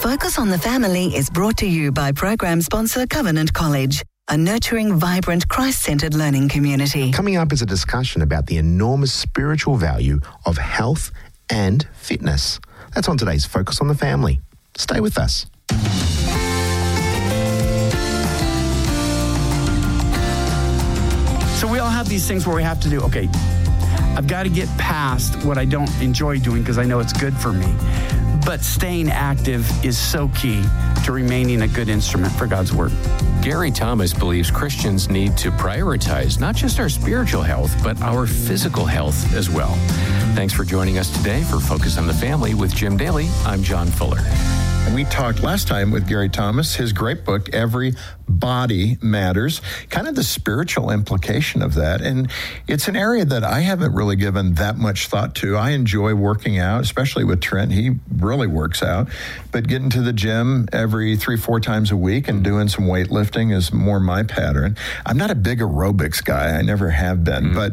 Focus on the Family is brought to you by program sponsor Covenant College, a nurturing, vibrant, Christ-centered learning community. Coming up is a discussion about the enormous spiritual value of health and fitness. That's on today's Focus on the Family. Stay with us. So we all have these things where we have to do, okay, I've got to get past what I don't enjoy doing because I know it's good for me. But staying active is so key to remaining a good instrument for God's Word. Gary Thomas believes Christians need to prioritize not just our spiritual health, but our physical health as well. Thanks for joining us today for Focus on the Family with Jim Daly. I'm John Fuller. We talked last time with Gary Thomas, his great book, Every Body Matters, kind of the spiritual implication of that. And it's an area that I haven't really given that much thought to. I enjoy working out, especially with Trent. He really works out. But getting to the gym every 3-4 times a week and doing some weightlifting is more my pattern. I'm not a big aerobics guy. I never have been. But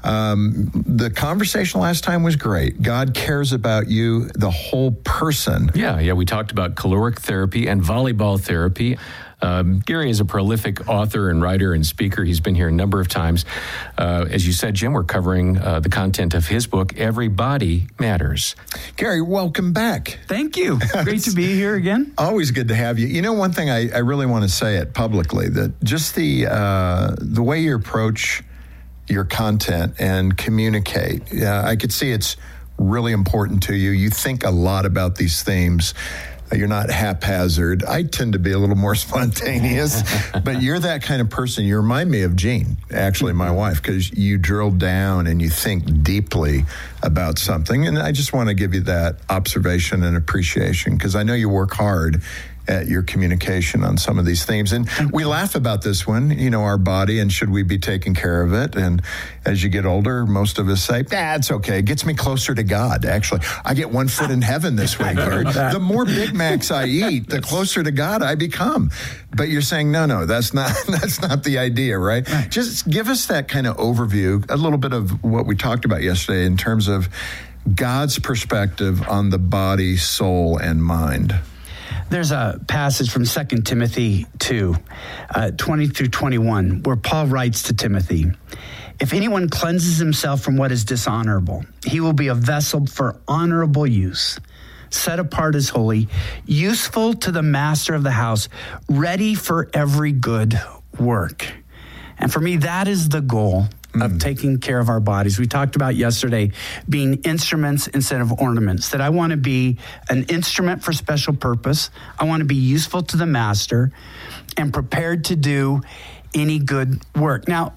the conversation last time was great. God cares about you, the whole person. Yeah, we talked about caloric therapy and volleyball therapy. Gary is a prolific author and writer and speaker. He's been here a number of times. As you said, Jim, we're covering the content of his book, Every Body Matters. Gary, welcome back. Thank you. Great to be here again. Always good to have you. You know, one thing I really want to say it publicly, that just the way you approach your content and communicate, I could see it's really important to you. You think a lot about these themes. You're not haphazard. I tend to be a little more spontaneous, but you're that kind of person. You remind me of Jean, actually, my wife, because you drill down and you think deeply about something. And I just want to give you that observation and appreciation, because I know you work hard at your communication on some of these themes. And we laugh about this one, you know, our body, and should we be taking care of it? And as you get older, most of us say, it's okay. It gets me closer to God, actually. I get one foot in heaven this week. The more Big Macs I eat, the closer to God I become. But you're saying, no, that's not the idea, right? Just give us that kind of overview, a little bit of what we talked about yesterday in terms of God's perspective on the body, soul, and mind. There's a passage from 2 Timothy 2, 20 through 21, where Paul writes to Timothy, "If anyone cleanses himself from what is dishonorable, he will be a vessel for honorable use, set apart as holy, useful to the master of the house, ready for every good work." And for me, that is the goal of taking care of our bodies. We talked about yesterday being instruments instead of ornaments, that I want to be an instrument for special purpose. I want to be useful to the master and prepared to do any good work. Now,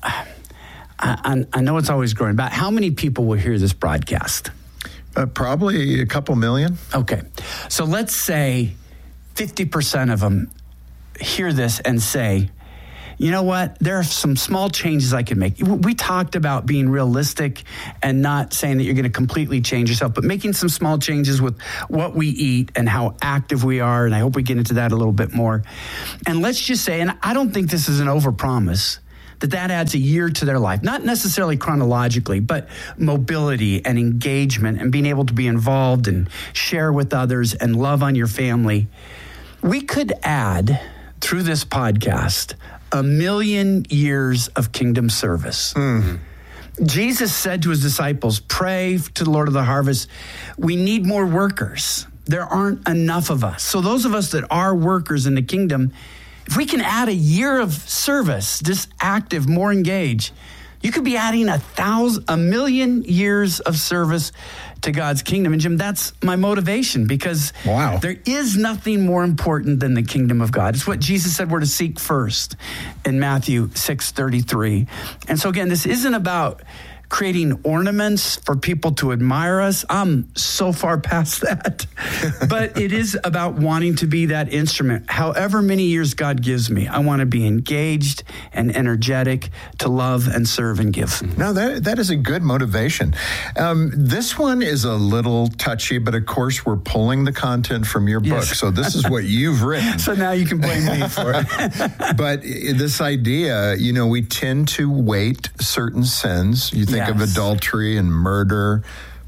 I know it's always growing, but how many people will hear this broadcast? Probably a couple million. Okay. So let's say 50% of them hear this and say, you know what? There are some small changes I can make. We talked about being realistic and not saying that you're going to completely change yourself, but making some small changes with what we eat and how active we are. And I hope we get into that a little bit more. And let's just say, and I don't think this is an overpromise, that adds a year to their life, not necessarily chronologically, but mobility and engagement and being able to be involved and share with others and love on your family. We could add, through this podcast, 1 million years of kingdom service. Jesus said to his disciples, pray to the Lord of the harvest. We need more workers. There aren't enough of us. So those of us that are workers in the kingdom, if we can add a year of service, just active, more engaged, you could be adding 1 million years of service to God's kingdom. And Jim, that's my motivation, because there is nothing more important than the kingdom of God. It's what Jesus said we're to seek first in Matthew 6:33. And so again, this isn't about creating ornaments for people to admire us. I'm so far past that. But it is about wanting to be that instrument. However many years God gives me, I want to be engaged and energetic to love and serve and give. No, that is a good motivation. This one is a little touchy, but of course we're pulling the content from your book. So this is what you've written. So now you can blame me for it. But this idea, we tend to weight certain sins. You think of adultery and murder,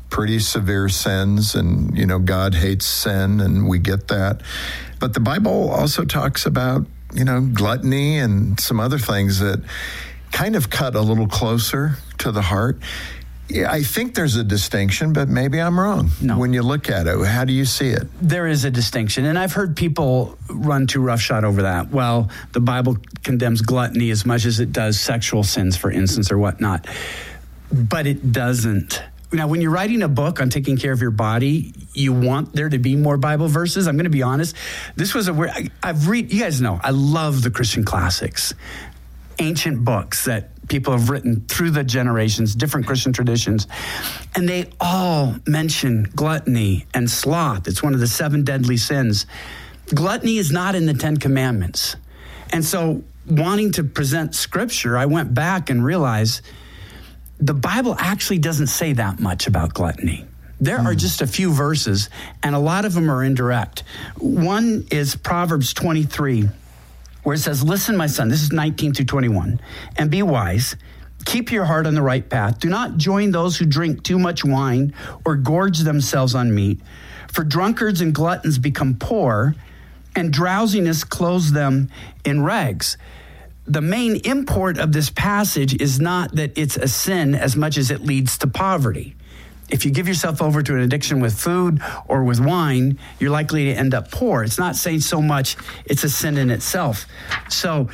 pretty severe sins, and, God hates sin, and we get that. But the Bible also talks about, gluttony and some other things that kind of cut a little closer to the heart. Yeah, I think there's a distinction, but maybe I'm wrong. No. When you look at it, how do you see it? There is a distinction, and I've heard people run too roughshod over that. Well, the Bible condemns gluttony as much as it does sexual sins, for instance, or whatnot. But it doesn't. Now, when you're writing a book on taking care of your body, you want there to be more Bible verses. I'm going to be honest. This was you guys know, I love the Christian classics, ancient books that people have written through the generations, different Christian traditions, and they all mention gluttony and sloth. It's one of the 7 deadly sins. Gluttony is not in the 10 Commandments. And so wanting to present scripture, I went back and realized the Bible actually doesn't say that much about gluttony. There are just a few verses, and a lot of them are indirect. One is Proverbs 23, where it says, listen, my son, this is 19 through 21, and be wise. Keep your heart on the right path. Do not join those who drink too much wine or gorge themselves on meat. For drunkards and gluttons become poor, and drowsiness clothes them in rags. The main import of this passage is not that it's a sin as much as it leads to poverty. If you give yourself over to an addiction with food or with wine, you're likely to end up poor. It's not saying so much it's a sin in itself. So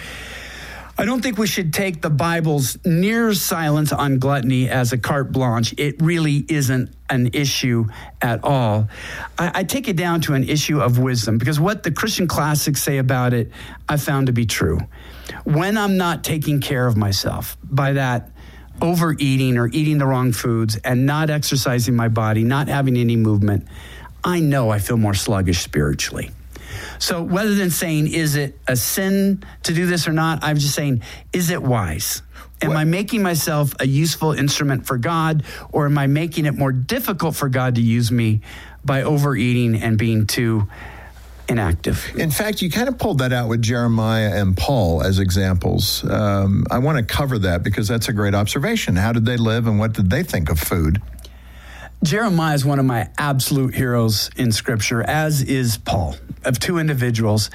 I don't think we should take the Bible's near silence on gluttony as a carte blanche. It really isn't an issue at all. I take it down to an issue of wisdom, because what the Christian classics say about it, I found to be true. When I'm not taking care of myself, by that, overeating or eating the wrong foods and not exercising my body, not having any movement, I know I feel more sluggish spiritually. So rather than saying, is it a sin to do this or not, I'm just saying, is it wise? Am I making myself a useful instrument for God, or am I making it more difficult for God to use me by overeating and being too inactive? In fact, you kind of pulled that out with Jeremiah and Paul as examples. I want to cover that because that's a great observation. How did they live, and what did they think of food? Jeremiah is one of my absolute heroes in Scripture, as is Paul, of two individuals.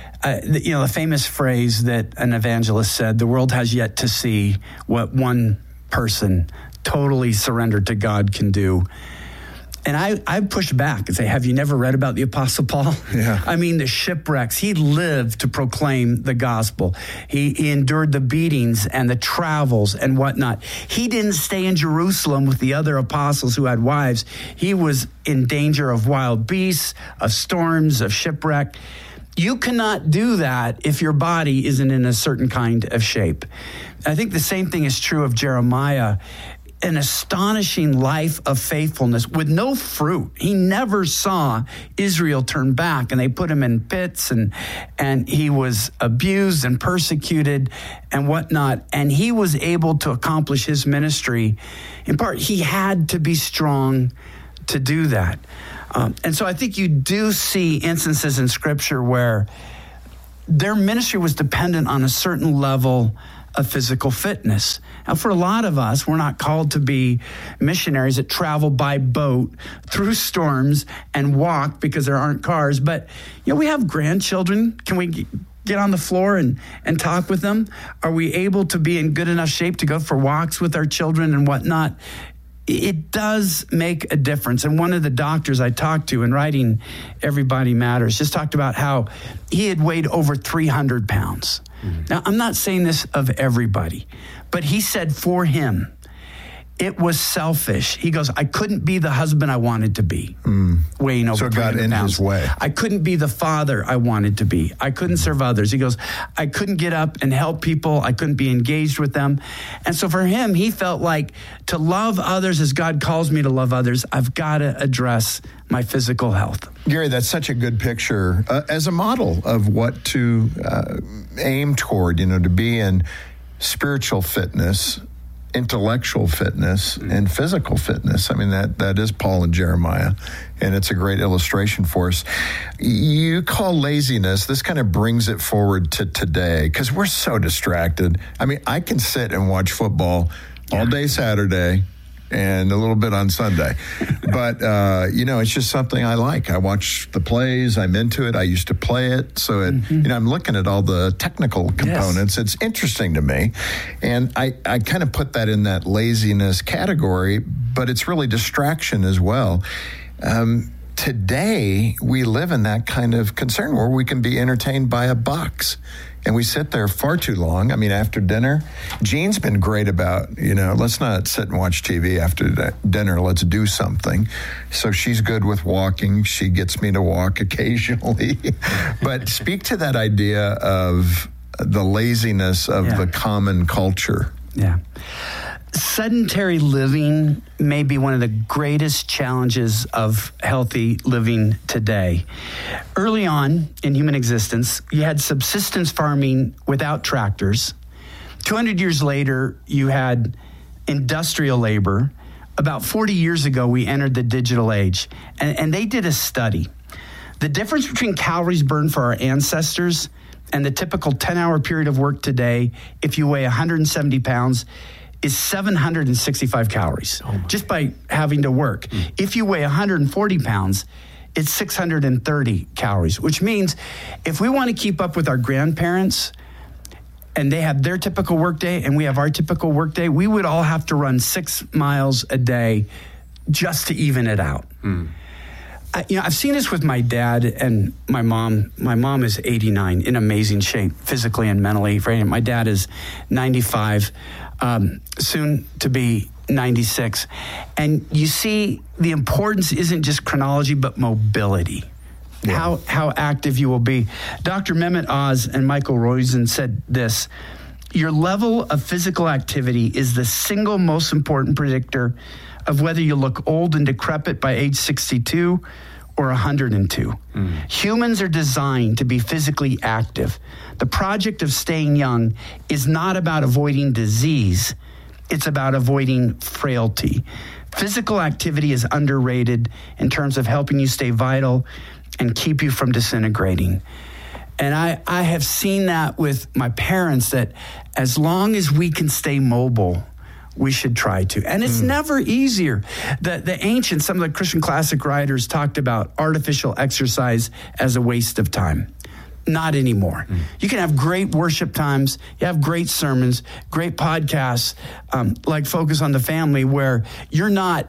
The famous phrase that an evangelist said, the world has yet to see what one person totally surrendered to God can do. And I pushed back and say, have you never read about the Apostle Paul? Yeah. I mean, the shipwrecks. He lived to proclaim the gospel. He endured the beatings and the travels and whatnot. He didn't stay in Jerusalem with the other apostles who had wives. He was in danger of wild beasts, of storms, of shipwreck. You cannot do that if your body isn't in a certain kind of shape. I think the same thing is true of Jeremiah. An astonishing life of faithfulness with no fruit. He never saw Israel turn back, and they put him in pits, and he was abused and persecuted and whatnot. And he was able to accomplish his ministry. In part, he had to be strong to do that. And so I think you do see instances in Scripture where their ministry was dependent on a certain level of physical fitness. Now, for a lot of us, we're not called to be missionaries that travel by boat through storms and walk because there aren't cars. But, we have grandchildren. Can we get on the floor and talk with them? Are we able to be in good enough shape to go for walks with our children and whatnot? It does make a difference. And one of the doctors I talked to in writing Everybody Matters just talked about how he had weighed over 300 pounds. Mm-hmm. Now, I'm not saying this of everybody, but he said for him, it was selfish. He goes, I couldn't be the husband I wanted to be, weighing over 300 pounds. So it got in his way. I couldn't be the father I wanted to be. I couldn't serve others. He goes, I couldn't get up and help people. I couldn't be engaged with them. And so for him, he felt like to love others as God calls me to love others, I've got to address my physical health. Gary, that's such a good picture as a model of what to aim toward, to be in spiritual fitness, intellectual fitness, and physical fitness. I mean, that is Paul and Jeremiah, and it's a great illustration for us. You call laziness, this kind of brings it forward to today, because we're so distracted. I mean, I can sit and watch football all day Saturday, and a little bit on Sunday. But, it's just something I like. I watch the plays. I'm into it. I used to play it. So, I'm looking at all the technical components. Yes. It's interesting to me. And I kind of put that in that laziness category, but it's really distraction as well. Today, we live in that kind of concern where we can be entertained by a box. And we sit there far too long. I mean, after dinner, Jean's been great about, let's not sit and watch TV after dinner. Let's do something. So she's good with walking. She gets me to walk occasionally. But speak to that idea of the laziness of the common culture. Yeah. Sedentary living may be one of the greatest challenges of healthy living today. Early on in human existence, you had subsistence farming without tractors. 200 years later, you had industrial labor. About 40 years ago, we entered the digital age, and they did a study. The difference between calories burned for our ancestors and the typical 10-hour period of work today, if you weigh 170 pounds, is 765 calories just by having to work. If you weigh 140 pounds, it's 630 calories, which means if we want to keep up with our grandparents and they have their typical workday and we have our typical workday, we would all have to run 6 miles a day just to even it out. I've seen this with my dad and my mom. My mom is 89, in amazing shape, physically and mentally. My dad is 95, soon to be 96. And you see, the importance isn't just chronology, but mobility. Yeah. How active you will be. Dr. Mehmet Oz and Michael Roizen said this: your level of physical activity is the single most important predictor of whether you look old and decrepit by age 62 or 102. Humans are designed to be physically active. The project of staying young is not about avoiding disease. It's about avoiding frailty. Physical activity is underrated in terms of helping you stay vital and keep you from disintegrating. And I have seen that with my parents, that as long as we can stay mobile, we should try to. And it's never easier. The ancients, some of the Christian classic writers talked about artificial exercise as a waste of time. Not anymore. You can have great worship times. You have great sermons, great podcasts, like Focus on the Family, where you're not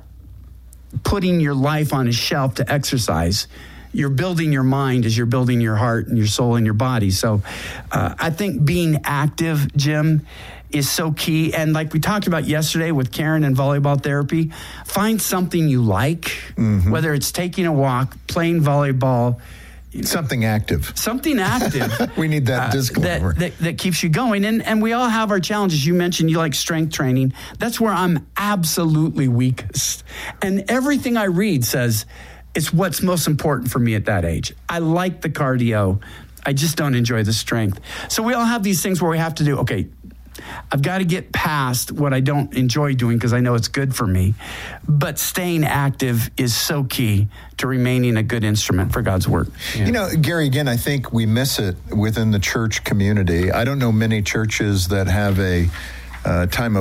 putting your life on a shelf to exercise. You're building your mind as you're building your heart and your soul and your body. So I think being active, Jim, is so key. And like we talked about yesterday with Karen and volleyball therapy, find something you like, whether it's taking a walk, playing volleyball. Something active. Something active. We need that disclaimer. That keeps you going. And we all have our challenges. You mentioned you like strength training. That's where I'm absolutely weakest. And everything I read says it's what's most important for me at that age. I like the cardio. I just don't enjoy the strength. So we all have these things where we have to do, okay, I've got to get past what I don't enjoy doing because I know it's good for me. But staying active is so key to remaining a good instrument for God's work. Yeah. Gary, again, I think we miss it within the church community. I don't know many churches that have a time of